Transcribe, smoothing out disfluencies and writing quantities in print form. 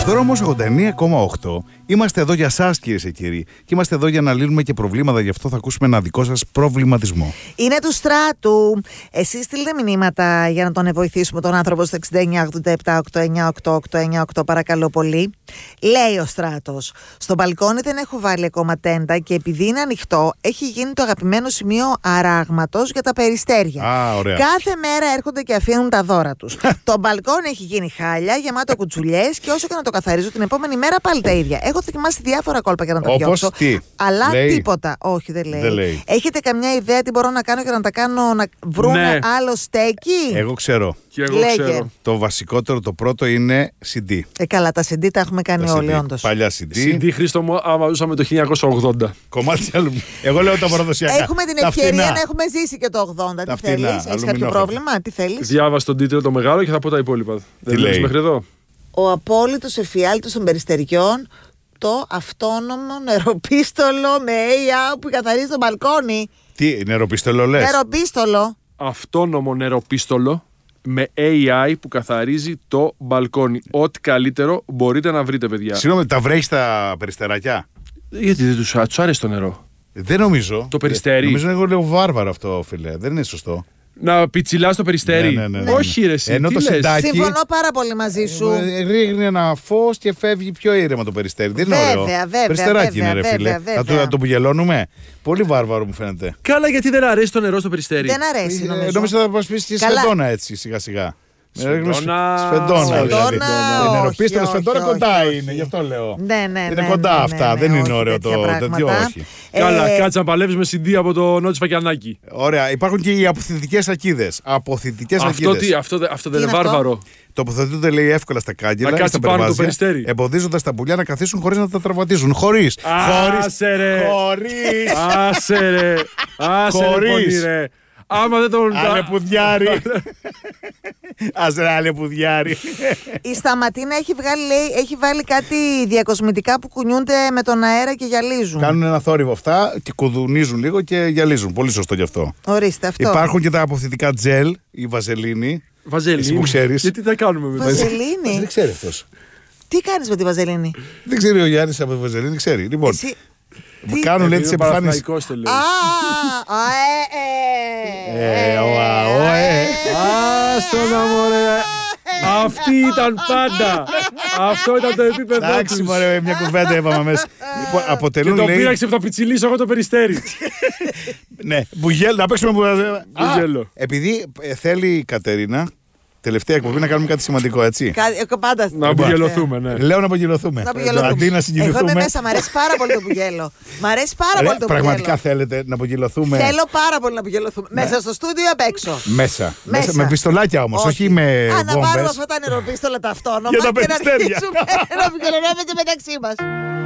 Δρόμος 89,8. Είμαστε εδώ για εσάς, κυρίες και κύριοι. Και είμαστε εδώ για να λύνουμε και προβλήματα. Γι' αυτό θα ακούσουμε ένα δικό σας προβληματισμό. Είναι του Στράτου. Εσείς στείλτε μηνύματα για να τον βοηθήσουμε τον άνθρωπο στο 6987-898-898. Παρακαλώ πολύ. Λέει ο Στράτος: στο μπαλκόνι δεν έχω βάλει ακόμα τέντα και επειδή είναι ανοιχτό, έχει γίνει το αγαπημένο σημείο αράγματος για τα περιστέρια. Ωραία. Κάθε μέρα έρχονται και αφήνουν τα δώρα τους. Το μπαλκόνι έχει γίνει χάλια, γεμάτο κουτσουλιές και όσο και να το καθαρίζω, την επόμενη μέρα πάλι τα ίδια. Έχω δοκιμάσει διάφορα κόλπα για να τα διώξω. Αλλά λέει τίποτα. Όχι, δεν λέει. Έχετε καμιά ιδέα τι μπορώ να κάνω για να τα κάνω να βρουν άλλο στέκι? Εγώ ξέρω. Και εγώ ξέρω. Το βασικότερο, το πρώτο είναι CD. Καλά, τα CD τα έχουμε κάνει όλοι, όντως. Παλιά CD. CD, Χρήστο μου, άμα ζούσαμε το 1980. Κομμάτι άλλο. Εγώ λέω τα παραδοσιακά. Έχουμε την ευκαιρία να έχουμε ζήσει και το 80. Τι θέλεις, έχεις κάποιο πρόβλημα, τι θέλεις? Διάβασε τον τίτλο το μεγάλο και θα πω τα υπόλοιπα. Δεν λέει μέχρι εδώ. Ο απόλυτος εφιάλτης των περιστεριών, το αυτόνομο νεροπίστολο με AI που καθαρίζει το μπαλκόνι. Τι, νεροπίστολο λες? Νεροπίστολο. Αυτόνομο νεροπίστολο με AI που καθαρίζει το μπαλκόνι. Ό,τι καλύτερο μπορείτε να βρείτε, παιδιά. Συγγνώμη, τα βρέχει τα περιστεράκια? Γιατί δεν τους άρεσε το νερό? Δεν νομίζω. Το περιστέρι. Νομίζω εγώ λέω βάρβαρο αυτό, φίλε. Δεν είναι σωστό. Να πιτσιλάς το περιστέρι. Ναι. Όχι, ρε, εσύ. Ενώ το συντάκι. Συμφωνώ πάρα πολύ μαζί σου. Ρίχνει ένα φως και φεύγει πιο ήρεμα το περιστέρι. Δεν είναι ωραίο. Βέβαια. Περιστεράκι είναι, ρε φίλε. Να το πουγελώνουμε. Πολύ βάρβαρο μου φαίνεται. Καλά, γιατί δεν αρέσει το νερό στο περιστέρι? Δεν αρέσει, νομίζω. Νόμιζα θα μας πεις και σφεντόνα έτσι σιγά-σιγά. Σφεντόνα. Νεροπίστολο σφεντόνα κοντά είναι, γι' αυτό λέω. Είναι κοντά αυτά, δεν είναι ωραίο το τέτοιο, όχι. Καλά, κάτσε να παλεύεις με CD από το Νότσι Φακιανάκη. Ωραία, υπάρχουν και οι αποθητικές ακίδες. Αυτό δεν είναι βάρβαρο? Τοποθετούνται, λέει, εύκολα στα κάγκελα. Να κάτσει πάνω το περιστέρι. Εμποδίζοντας τα πουλιά να καθίσουν χωρίς να τα τραυματίζουν. Χωρίς. Άσε ρε, πονή ρε. Άμα δεν τον... Αλεπουδιάρι. Άσε ρε αλεπουδιάρι. Η Σταματίνα έχει βάλει κάτι διακοσμητικά που κουνιούνται με τον αέρα και γυαλίζουν. Κάνουν ένα θόρυβο αυτά και κουδουνίζουν λίγο και γυαλίζουν. Πολύ σωστό γι' αυτό. Ορίστε αυτό. Υπάρχουν και τα αποθητικά τζελ, η βαζελίνη. Βαζελίνη. Που ξέρεις. Και τι θα κάνουμε με βαζελίνη? Δεν ξέρει αυτός. Τι κάνεις με τη βαζελίνη? Δεν ξέρει ο Γιάννης από τη βαζελίνη, ξέρει. Λοιπόν, κάνουν έτσι επιφάνειες. Άστον αμόρε. Αυτή ήταν πάντα. Αυτό ήταν το επίπεδο τους. Εντάξει μωρέ, μια κουβέντα είπαμε μέσα. Και το πήραξε που θα πιτσιλίσω εγώ το περιστέρι. Ναι, μπουγέλο, να παίξουμε μπουγέλο. Επειδή θέλει η Κατερίνα τελευταία εκπομπή να κάνουμε κάτι σημαντικό, έτσι. Πάντα. Να απογελωθούμε, ναι. Λέω να απογελωθούμε. Αντί να συγκινηθούμε. Εγώ είμαι μέσα, μ' αρέσει πάρα πολύ το πουγέλο. Μ' αρέσει πάρα πολύ το πουγέλο. Πραγματικά θέλετε να απογελωθούμε? Θέλω πάρα πολύ να απογελωθούμε. Μέσα στο στούντιο ή απ' έξω? Μέσα. Με πιστολάκια όμως, όχι με βόμβες. Να πάρουμε αυτά τα νεροπίστολα τα αυτόνομα για τα περιστέρια. Και να απογελωνόμαστε μεταξύ μας.